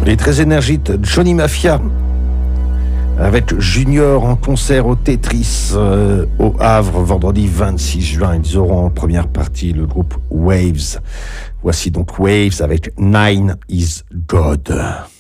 Les très énergiques Johnny Mafia avec Junior en concert au Tetris au Havre vendredi 26 juin. Ils auront en première partie le groupe Waves. Voici donc Waves avec Nine is God.